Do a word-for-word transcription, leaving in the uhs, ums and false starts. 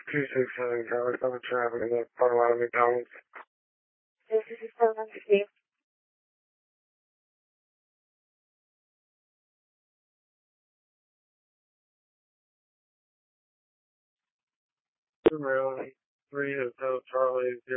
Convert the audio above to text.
two six seven Charlie, seven traffic in the parking lot of McDonald's. This is seven Steve. Maryland, three Hotel Charlie, zero